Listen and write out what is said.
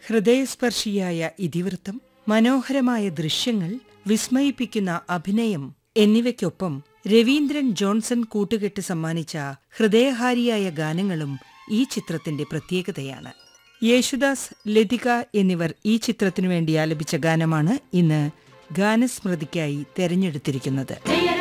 ഹൃദയസ്പർശിയായ ഇതിവൃത്തം, മനോഹരമായ ദൃശ്യങ്ങൾ, വിസ്മയിപ്പിക്കുന്ന അഭിനയം എന്നിവയ്ക്കൊപ്പം രവീന്ദ്രൻ ജോൺസൺ കൂട്ടുകെട്ട് സമ്മാനിച്ച ഹൃദയഹാരിയായ ഗാനങ്ങളും ഈ ചിത്രത്തിന്റെ പ്രത്യേകതയാണ്. യേശുദാസ്, ലതിക എന്നിവർ ഈ ചിത്രത്തിനു വേണ്ടി ആലപിച്ച ഗാനമാണ് ഇന്ന് ഗാനസ്മൃതിക്കായി തെരഞ്ഞെടുത്തിരിക്കുന്നത്.